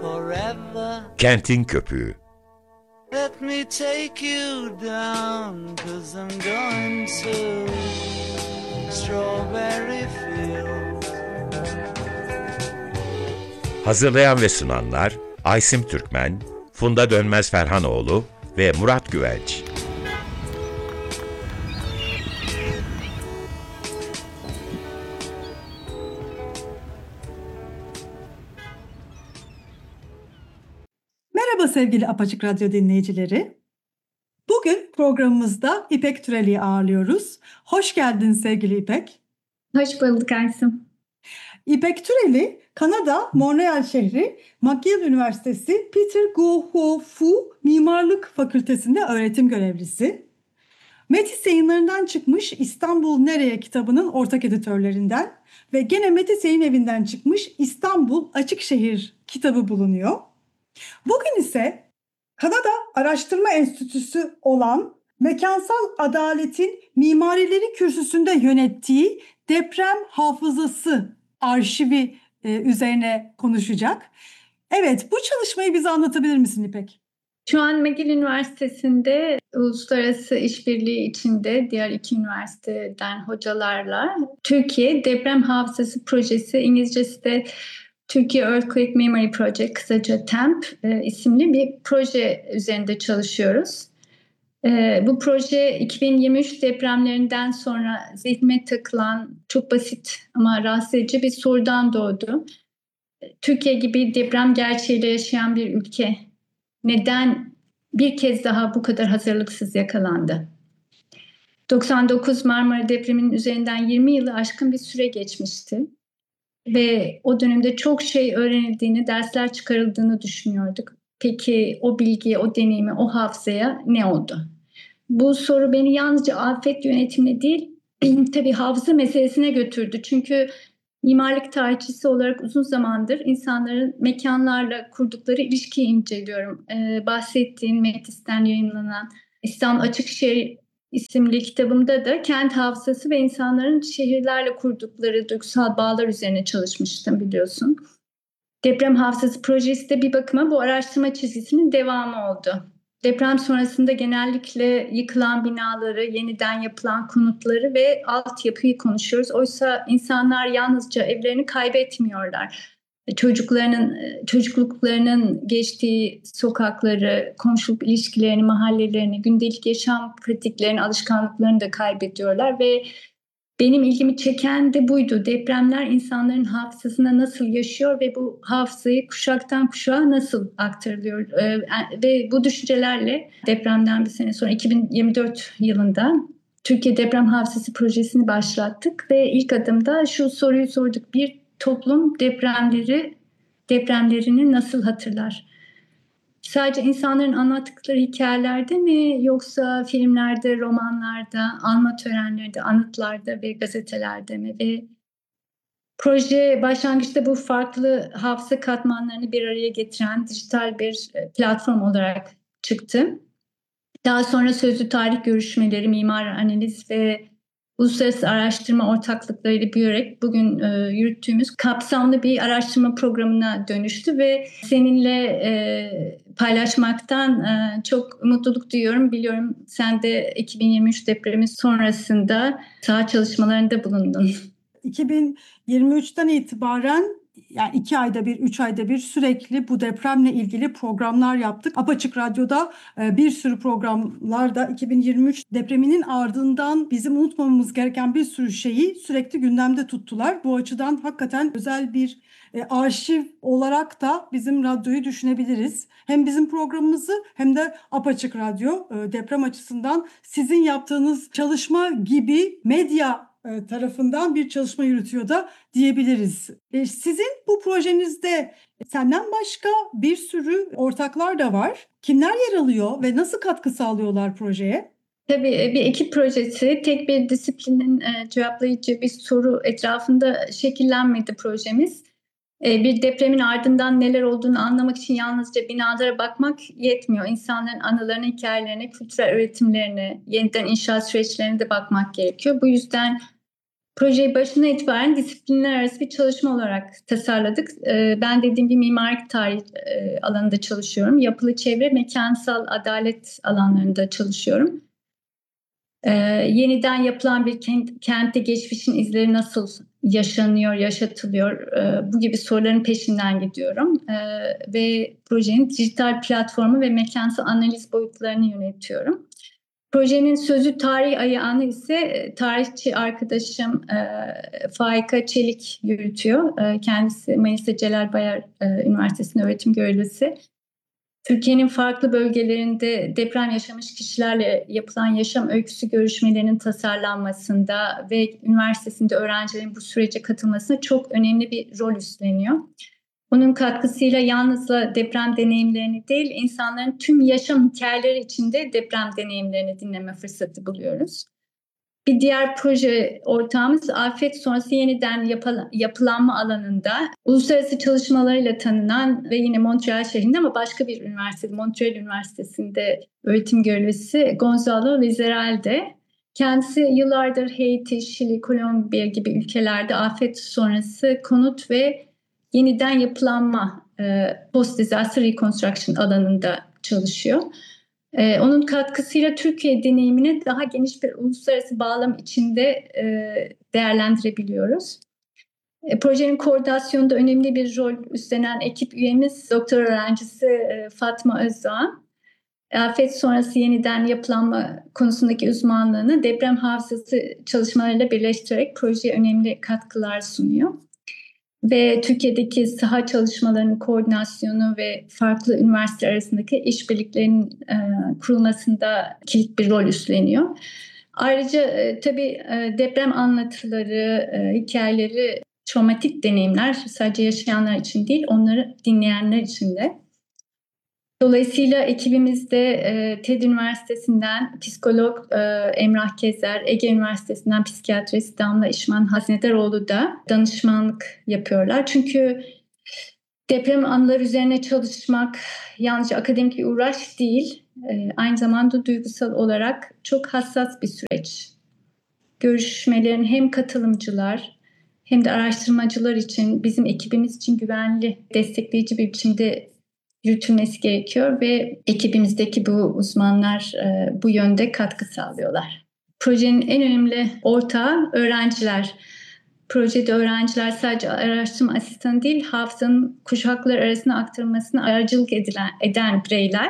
Kentin Köpüğü. Let me take you down, 'cause I'm going to Strawberry Fields. Hazırlayan ve sunanlar Aysim Türkmen, Funda Dönmez Ferhanoğlu ve Murat Güvenç. Merhaba sevgili Apaçık Radyo dinleyicileri. Bugün programımızda İpek Türeli'yi ağırlıyoruz. Hoş geldin sevgili İpek. Hoş bulduk Aysim. İpek Türeli, Kanada, Montreal şehri McGill Üniversitesi Peter Go Ho Fu Mimarlık Fakültesi'nde öğretim görevlisi. Metis Yayınları'ndan çıkmış İstanbul Nereye kitabının ortak editörlerinden ve gene Metis Yayın Evi'nden çıkmış İstanbul Açık Şehir kitabı bulunuyor. Bugün ise Kanada Araştırma Enstitüsü olan Mekansal Adaletin Mimarileri Kürsüsü'nde yönettiği Deprem Hafızası arşivi üzerine konuşacak. Evet, bu çalışmayı bize anlatabilir misin İpek? Şu an McGill Üniversitesi'nde uluslararası işbirliği içinde diğer iki üniversiteden hocalarla Türkiye Deprem Hafızası Projesi, İngilizcesi de Türkiye Earthquake Memory Project, kısaca TEMP isimli bir proje üzerinde çalışıyoruz. Bu proje 2023 depremlerinden sonra zihnime takılan çok basit ama rahatsız edici bir sorudan doğdu. Türkiye gibi deprem gerçeğiyle yaşayan bir ülke neden bir kez daha bu kadar hazırlıksız yakalandı? 99 Marmara depreminin üzerinden 20 yılı aşkın bir süre geçmişti. Ve o dönemde çok şey öğrenildiğini, dersler çıkarıldığını düşünüyorduk. Peki o bilgiye, o deneyime, o hafızaya ne oldu? Bu soru beni yalnızca afet yönetimine değil, tabii hafıza meselesine götürdü. Çünkü mimarlık tarihçisi olarak uzun zamandır insanların mekanlarla kurdukları ilişkiyi inceliyorum. Bahsettiğin Metis'ten yayınlanan İstanbul Açık Şehir isimli kitabımda da kent hafızası ve insanların şehirlerle kurdukları duygusal bağlar üzerine çalışmıştım, biliyorsun. Deprem Hafızası Projesi de bir bakıma bu araştırma çizgisinin devamı oldu. Deprem sonrasında genellikle yıkılan binaları, yeniden yapılan konutları ve altyapıyı konuşuyoruz. Oysa insanlar yalnızca evlerini kaybetmiyorlar. Çocukluklarının geçtiği sokakları, komşuluk ilişkilerini, mahallelerini, gündelik yaşam pratiklerini, alışkanlıklarını da kaybediyorlar ve benim ilgimi çeken de buydu. Depremler insanların hafızasına nasıl yaşıyor ve bu hafızayı kuşaktan kuşağa nasıl aktarılıyor? Ve bu düşüncelerle depremden bir sene sonra 2024 yılında Türkiye Deprem Hafızası Projesi'ni başlattık ve ilk adımda şu soruyu sorduk: bir toplum depremlerini nasıl hatırlar? Sadece insanların anlattıkları hikayelerde mi, yoksa filmlerde, romanlarda, anma törenlerinde, anıtlarda ve gazetelerde mi? Ve proje başlangıçta bu farklı hafıza katmanlarını bir araya getiren dijital bir platform olarak çıktı. Daha sonra sözlü tarih görüşmeleri, mimar analiz ve uluslararası araştırma ortaklıklarıyla büyüyerek bugün yürüttüğümüz kapsamlı bir araştırma programına dönüştü ve seninle paylaşmaktan çok mutluluk duyuyorum. Biliyorum sen de 2023 depremi sonrasında saha çalışmalarında bulundun. 2023'ten itibaren yani 2 ayda bir, 3 ayda bir sürekli bu depremle ilgili programlar yaptık. Apaçık Radyo'da bir sürü programlarda 2023 depreminin ardından bizim unutmamamız gereken bir sürü şeyi sürekli gündemde tuttular. Bu açıdan hakikaten özel bir arşiv olarak da bizim radyoyu düşünebiliriz. Hem bizim programımızı hem de Apaçık Radyo deprem açısından sizin yaptığınız çalışma gibi medya tarafından bir çalışma yürütüyor da diyebiliriz. Sizin bu projenizde senden başka bir sürü ortaklar da var. Kimler yer alıyor ve nasıl katkı sağlıyorlar projeye? Tabii bir ekip projesi, tek bir disiplinin cevaplayıcı bir soru etrafında şekillenmedi projemiz. Bir depremin ardından neler olduğunu anlamak için yalnızca binalara bakmak yetmiyor. İnsanların anılarına, hikayelerine, kültürel öğretimlerine, yeniden inşaat süreçlerine de bakmak gerekiyor. Bu yüzden Projeyi başına itibaren disiplinler arası bir çalışma olarak tasarladık. Ben dediğim gibi mimarlık tarihi alanında çalışıyorum. Yapılı çevre, mekansal adalet alanlarında çalışıyorum. Yeniden yapılan bir kentte geçmişin izleri nasıl yaşanıyor, yaşatılıyor, bu gibi soruların peşinden gidiyorum. Ve projenin dijital platformu ve mekansal analiz boyutlarını yönetiyorum. Projenin sözü tarih ayağını ise tarihçi arkadaşım Faika Çelik yürütüyor. Kendisi Manisa Celal Bayar Üniversitesi'nde öğretim görevlisi. Türkiye'nin farklı bölgelerinde deprem yaşamış kişilerle yapılan yaşam öyküsü görüşmelerinin tasarlanmasında ve üniversitesinde öğrencilerin bu sürece katılmasında çok önemli bir rol üstleniyor. Onun katkısıyla yalnızca deprem deneyimlerini değil, insanların tüm yaşam hikayeleri içinde deprem deneyimlerini dinleme fırsatı buluyoruz. Bir diğer proje ortağımız afet sonrası yeniden yapılanma alanında uluslararası çalışmalarıyla tanınan ve yine Montreal şehrinde ama başka bir üniversite, Montreal Üniversitesi'nde öğretim görevlisi Gonzalo Lizarralde. Kendisi yıllardır Haiti, Şili, Kolombiya gibi ülkelerde afet sonrası konut ve yeniden yapılanma, post-disaster reconstruction alanında çalışıyor. Onun katkısıyla Türkiye deneyimini daha geniş bir uluslararası bağlam içinde değerlendirebiliyoruz. Projenin koordinasyonunda önemli bir rol üstlenen ekip üyemiz doktor öğrencisi Fatma Özdoğan. Afet sonrası yeniden yapılanma konusundaki uzmanlığını deprem hafızası çalışmalarıyla birleştirerek projeye önemli katkılar sunuyor. Ve Türkiye'deki saha çalışmalarının koordinasyonu ve farklı üniversite arasındaki işbirliklerinin kurulmasında kilit bir rol üstleniyor. Ayrıca tabii deprem anlatıları, hikayeleri, travmatik deneyimler sadece yaşayanlar için değil, onları dinleyenler için de. Dolayısıyla ekibimizde TED Üniversitesi'nden psikolog Emrah Kezer, Ege Üniversitesi'nden psikiyatrist Damla İşman Haznedaroğlu da danışmanlık yapıyorlar. Çünkü deprem anıları üzerine çalışmak yalnızca akademik bir uğraş değil, aynı zamanda duygusal olarak çok hassas bir süreç. Görüşmelerin hem katılımcılar hem de araştırmacılar için, bizim ekibimiz için güvenli, destekleyici bir biçimde yürütülmesi gerekiyor ve ekibimizdeki bu uzmanlar bu yönde katkı sağlıyorlar. Projenin en önemli ortağı öğrenciler. Projede öğrenciler sadece araştırma asistanı değil, hafızanın kuşaklar arasında aktarılmasına aracılık eden bireyler.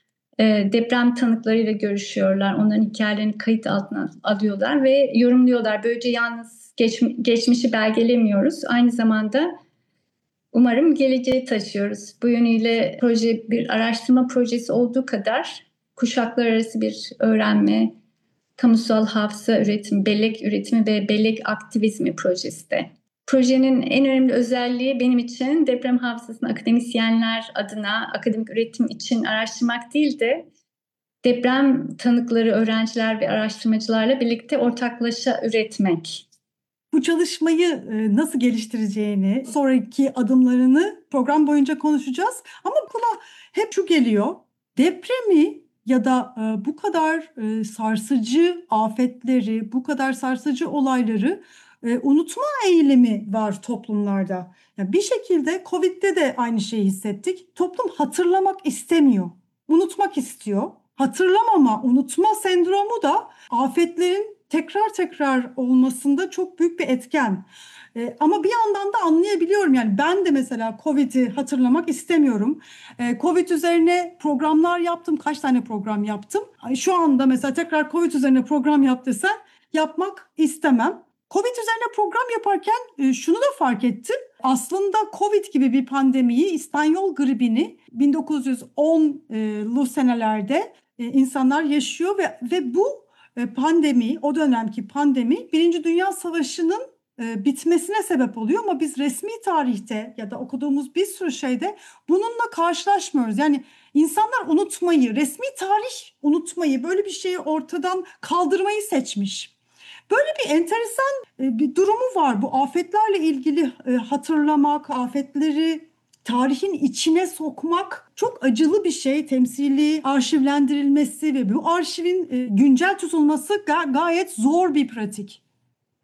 Deprem tanıklarıyla görüşüyorlar, onların hikayelerini kayıt altına alıyorlar ve yorumluyorlar. Böylece yalnız geçmişi belgelemiyoruz, aynı zamanda umarım geleceği taşıyoruz. Bu yönüyle proje bir araştırma projesi olduğu kadar kuşaklar arası bir öğrenme, kamusal hafıza üretimi, bellek üretimi ve bellek aktivizmi projesi de. Projenin en önemli özelliği benim için deprem hafızasını akademisyenler adına akademik üretim için araştırmak değil de deprem tanıkları, öğrenciler ve araştırmacılarla birlikte ortaklaşa üretmek. Bu çalışmayı nasıl geliştireceğini, sonraki adımlarını program boyunca konuşacağız. Ama kulağa hep şu geliyor. Depremi ya da bu kadar sarsıcı afetleri, bu kadar sarsıcı olayları unutma eğilimi var toplumlarda. Yani bir şekilde Covid'de de aynı şeyi hissettik. Toplum hatırlamak istemiyor, unutmak istiyor. Hatırlamama, unutma sendromu da afetlerin tekrar olmasında çok büyük bir etken. Ama bir yandan da anlayabiliyorum, yani ben de mesela Covid'i hatırlamak istemiyorum. Covid üzerine programlar yaptım. Kaç tane program yaptım? Şu anda mesela tekrar Covid üzerine program yap desen yapmak istemem. Covid üzerine program yaparken şunu da fark ettim. Aslında Covid gibi bir pandemiyi, İspanyol gribini 1910'lu senelerde insanlar yaşıyor ve bu pandemi, o dönemki pandemi Birinci Dünya Savaşı'nın bitmesine sebep oluyor ama biz resmi tarihte ya da okuduğumuz bir sürü şeyde bununla karşılaşmıyoruz. Yani insanlar unutmayı, resmi tarih unutmayı, böyle bir şeyi ortadan kaldırmayı seçmiş. Böyle bir enteresan bir durumu var. Bu afetlerle ilgili hatırlamak, afetleri tarihin içine sokmak çok acılı bir şey. Temsili arşivlendirilmesi ve bu arşivin güncel tutulması gayet zor bir pratik.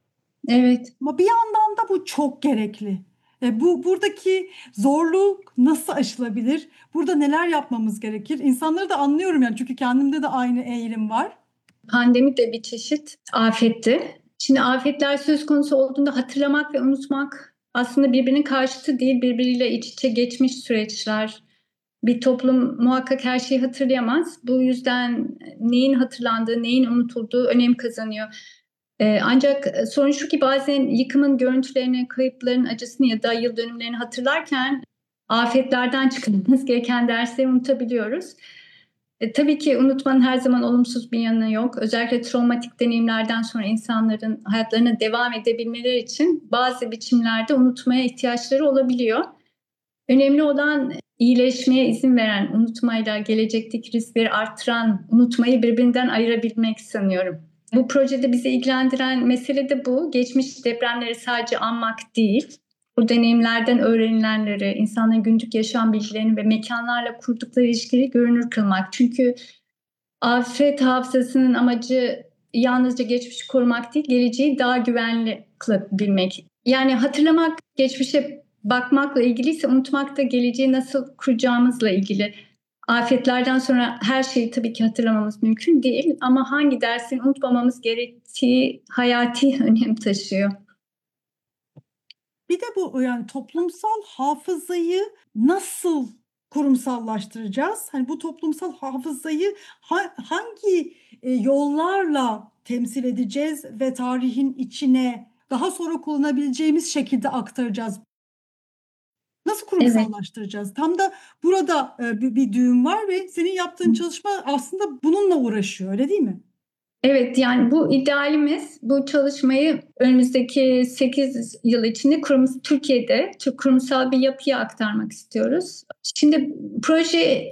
Evet. Ama bir yandan da bu çok gerekli. Buradaki zorluk nasıl aşılabilir? Burada neler yapmamız gerekir? İnsanları da anlıyorum yani, çünkü kendimde de aynı eğilim var. Pandemi de bir çeşit afetti. Şimdi afetler söz konusu olduğunda hatırlamak ve unutmak aslında birbirinin karşıtı değil, birbiriyle iç içe geçmiş süreçler. Bir toplum muhakkak her şeyi hatırlayamaz. Bu yüzden neyin hatırlandığı, neyin unutulduğu önem kazanıyor. Ancak sorun şu ki bazen yıkımın görüntülerini, kayıpların acısını ya da yıl dönümlerini hatırlarken afetlerden çıkmamız gereken dersleri unutabiliyoruz. Tabii ki unutmanın her zaman olumsuz bir yanı yok. Özellikle travmatik deneyimlerden sonra insanların hayatlarına devam edebilmeleri için bazı biçimlerde unutmaya ihtiyaçları olabiliyor. Önemli olan iyileşmeye izin veren, unutmayla gelecekteki riskleri artıran unutmayı birbirinden ayırabilmek sanıyorum. Bu projede bizi ilgilendiren mesele de bu. Geçmiş depremleri sadece anmak değil, bu deneyimlerden öğrenilenleri, insanların günlük yaşam bilgilerini ve mekanlarla kurdukları ilişkileri görünür kılmak. Çünkü afet hafızasının amacı yalnızca geçmişi korumak değil, geleceği daha güvenli kılabilmek. Yani hatırlamak, geçmişe bakmakla ilgiliyse unutmak da geleceği nasıl kuracağımızla ilgili. Afetlerden sonra her şeyi tabii ki hatırlamamız mümkün değil ama hangi dersini unutmamamız gerektiği hayati önem taşıyor. Bir de bu, yani toplumsal hafızayı nasıl kurumsallaştıracağız? Hani bu toplumsal hafızayı hangi yollarla temsil edeceğiz ve tarihin içine daha sonra kullanabileceğimiz şekilde aktaracağız? Nasıl Evet. kurumsallaştıracağız? Tam da burada bir düğüm var ve senin yaptığın çalışma aslında bununla uğraşıyor, öyle değil mi? Evet, yani bu idealimiz, bu çalışmayı önümüzdeki 8 yıl içinde Türkiye'de çok kurumsal bir yapıya aktarmak istiyoruz. Şimdi proje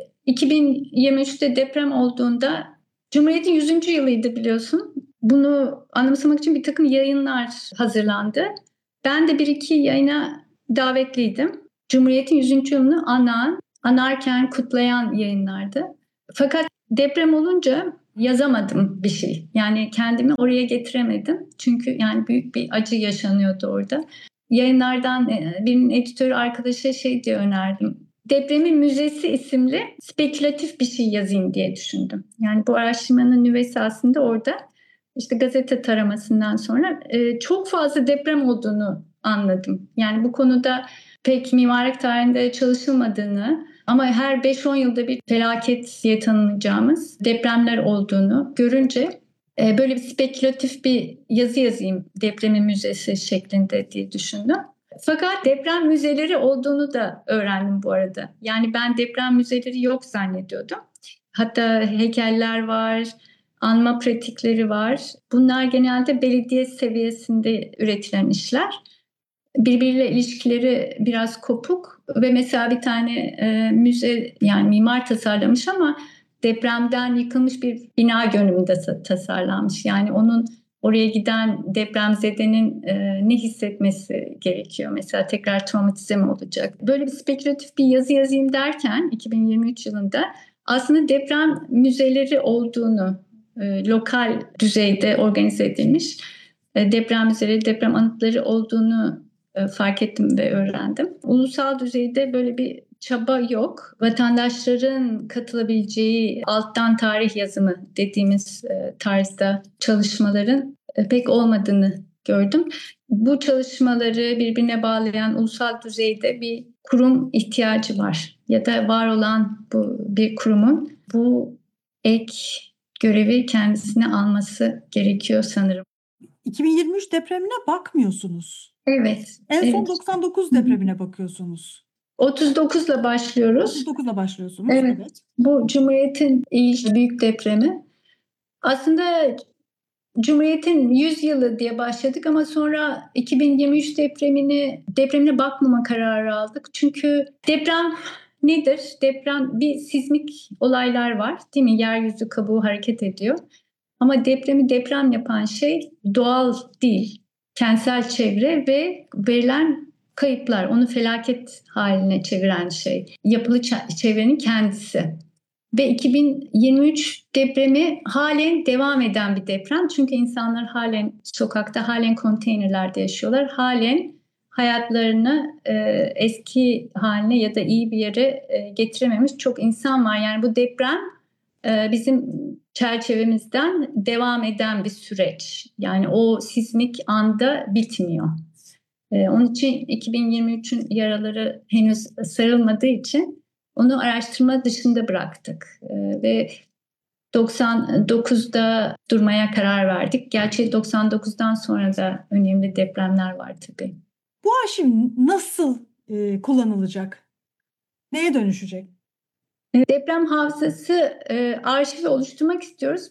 2023'te deprem olduğunda Cumhuriyet'in 100. yılıydı biliyorsun. Bunu anımsamak için bir takım yayınlar hazırlandı. Ben de bir iki yayına davetliydim. Cumhuriyet'in 100. yılını anarken kutlayan yayınlardı. Fakat deprem olunca yazamadım bir şey. Yani kendimi oraya getiremedim. Çünkü yani büyük bir acı yaşanıyordu orada. Yayınlardan birinin editörü arkadaşa şey diye önerdim. Depremin Müzesi isimli spekülatif bir şey yazayım diye düşündüm. Yani bu araştırmanın nüvesi aslında orada. İşte gazete taramasından sonra çok fazla deprem olduğunu anladım. Yani bu konuda pek mimarlık tarihinde çalışılmadığını ama her 5-10 yılda bir felaket diye tanımlayacağımız depremler olduğunu görünce böyle bir spekülatif bir yazı yazayım depremin müzesi şeklinde diye düşündüm. Fakat deprem müzeleri olduğunu da öğrendim bu arada. Yani ben deprem müzeleri yok zannediyordum. Hatta heykeller var, anma pratikleri var. Bunlar genelde belediye seviyesinde üretilen işler. Birbiriyle ilişkileri biraz kopuk ve mesela bir tane müze, yani mimar tasarlamış ama depremden yıkılmış bir bina görünümünde tasarlanmış. Yani onun oraya giden depremzedenin ne hissetmesi gerekiyor? Mesela tekrar travmatize mi olacak? Böyle bir spekülatif bir yazı yazayım derken 2023 yılında aslında deprem müzeleri olduğunu, lokal düzeyde organize edilmiş deprem müzeleri, deprem anıtları olduğunu fark ettim ve öğrendim. Ulusal düzeyde böyle bir çaba yok. Vatandaşların katılabileceği alttan tarih yazımı dediğimiz tarzda çalışmaların pek olmadığını gördüm. Bu çalışmaları birbirine bağlayan ulusal düzeyde bir kurum ihtiyacı var. Ya da var olan bu bir kurumun bu ek görevi kendisine alması gerekiyor sanırım. 2023 depremine bakmıyorsunuz. Evet. En son Evet. 99 depremine bakıyorsunuz. 39'la başlıyoruz. 39'la başlıyorsunuz. Evet. Evet. Bu Cumhuriyet'in ilk büyük depremi. Aslında Cumhuriyet'in 100 yılı diye başladık ama sonra 2023 depremine bakmama kararı aldık. Çünkü deprem nedir? Deprem bir sismik olaylar var, değil mi? Yeryüzü kabuğu hareket ediyor. Ama depremi deprem yapan şey doğal değil. Kentsel çevre ve verilen kayıplar, onu felaket haline çeviren şey. Yapılı çevrenin kendisi. Ve 2023 depremi halen devam eden bir deprem. Çünkü insanlar halen sokakta, halen konteynerlerde yaşıyorlar. Halen hayatlarını eski haline ya da iyi bir yere getirememiş çok insan var. Yani bu deprem bizim çerçevemizden devam eden bir süreç. Yani o sismik anda bitmiyor. Onun için 2023'ün yaraları henüz sarılmadığı için onu araştırma dışında bıraktık. Ve 99'da durmaya karar verdik. Gerçi 99'dan sonra da önemli depremler var tabii. Bu arşiv nasıl kullanılacak? Neye dönüşecek? Deprem hafızası arşivi oluşturmak istiyoruz.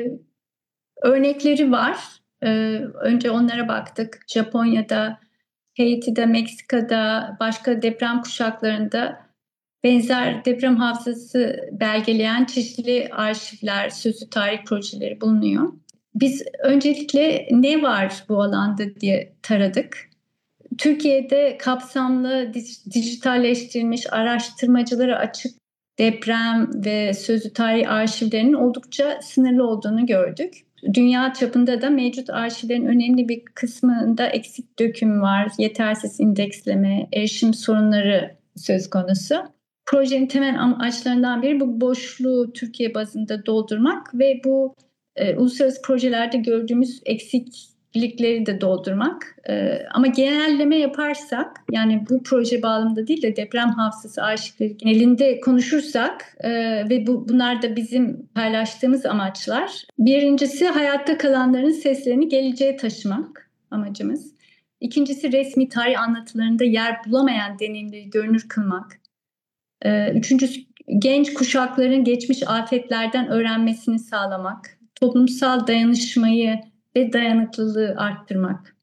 Örnekleri var. Önce onlara baktık. Japonya'da, Haiti'de, Meksika'da, başka deprem kuşaklarında benzer deprem hafızası belgeleyen çeşitli arşivler, sözlü tarih projeleri bulunuyor. Biz öncelikle ne var bu alanda diye taradık. Türkiye'de kapsamlı, dijitalleştirilmiş, araştırmacılara açık deprem ve sözlü tarih arşivlerinin oldukça sınırlı olduğunu gördük. Dünya çapında da mevcut arşivlerin önemli bir kısmında eksik döküm var, yetersiz indeksleme, erişim sorunları söz konusu. Projenin temel amaçlarından biri bu boşluğu Türkiye bazında doldurmak ve bu uluslararası projelerde gördüğümüz eksiklikleri de doldurmak. Ama genelleme yaparsak, yani bu proje bağlamında değil de deprem hafızası arşivleri genelinde konuşursak ve bunlar da bizim paylaştığımız amaçlar. Birincisi, hayatta kalanların seslerini geleceğe taşımak amacımız. İkincisi, resmi tarih anlatılarında yer bulamayan deneyimleri görünür kılmak. Üçüncüsü, genç kuşakların geçmiş afetlerden öğrenmesini sağlamak. Toplumsal dayanışmayı ve dayanıklılığı arttırmak.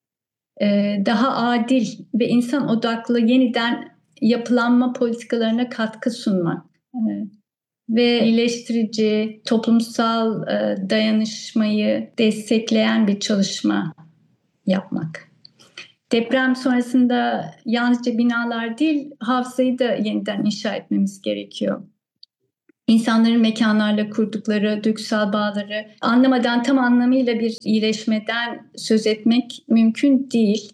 Daha adil ve insan odaklı yeniden yapılanma politikalarına katkı sunmak. Ve iyileştirici, toplumsal dayanışmayı destekleyen bir çalışma yapmak. Deprem sonrasında yalnızca binalar değil, hafızayı da yeniden inşa etmemiz gerekiyor. İnsanların mekanlarla kurdukları duygusal bağları anlamadan tam anlamıyla bir iyileşmeden söz etmek mümkün değil.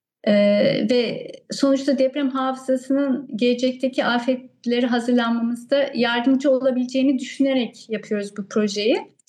Ve sonuçta deprem hafızasının gelecekteki afetleri hazırlanmamızda yardımcı olabileceğini düşünerek yapıyoruz bu projeyi.